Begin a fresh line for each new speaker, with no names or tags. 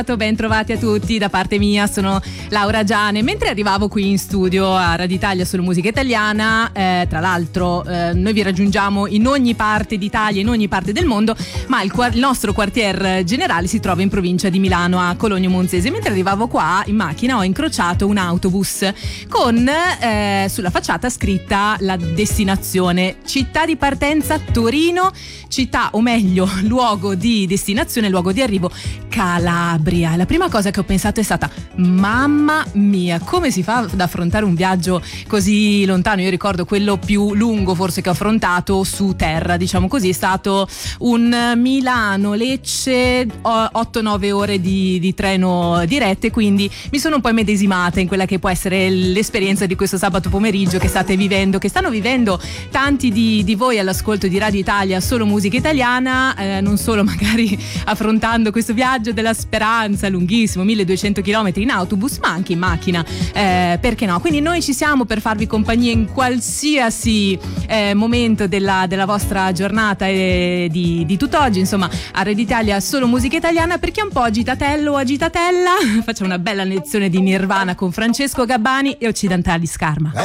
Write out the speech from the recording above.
Ben trovati a tutti, da parte mia sono Laura Giane. Mentre arrivavo qui in studio a Radio Italia Solo Musica Italiana, tra l'altro noi vi raggiungiamo in ogni parte d'Italia, in ogni parte del mondo, ma il nostro quartier generale si trova in provincia di Milano, a Cologno Monzese. Mentre arrivavo qua in macchina ho incrociato un autobus con sulla facciata scritta la destinazione: città di partenza Torino, città, o meglio luogo di destinazione, luogo di arrivo Calabria. La prima cosa che ho pensato è stata: mamma mia, come si fa ad affrontare un viaggio così lontano? Io ricordo quello più lungo forse che ho affrontato su terra, diciamo così, è stato un Milano-Lecce, 8-9 ore di treno dirette, quindi mi sono un po' immedesimata in quella che può essere l'esperienza di questo sabato pomeriggio che state vivendo, che stanno vivendo tanti di voi all'ascolto di Radio Italia Solo Musica Italiana, non solo magari affrontando questo viaggio della speranza lunghissimo, 1200 km in autobus, ma anche in macchina, perché no? Quindi noi ci siamo per farvi compagnia in qualsiasi momento della vostra giornata e di tutt'oggi, insomma, a Radio Italia Solo Musica Italiana. Per chi è un po' agitatello o agitatella, facciamo una bella lezione di Nirvana con Francesco Gabbani e Occidentali Scarma.